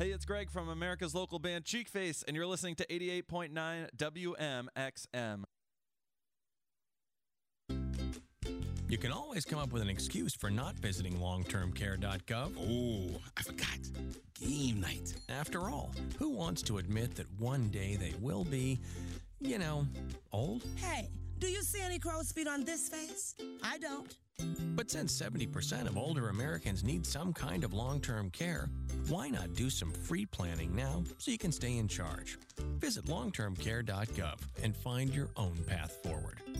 Hey, it's Greg from America's local band Cheekface, and you're listening to 88.9 WMXM. You can always come up with an excuse for not visiting longtermcare.gov. Oh, I forgot. Game night. After all, who wants to admit that one day they will be, old? Hey, do you see any crow's feet on this face? I don't. But since 70% of older Americans need some kind of long-term care, why not do some free planning now so you can stay in charge? Visit longtermcare.gov and find your own path forward.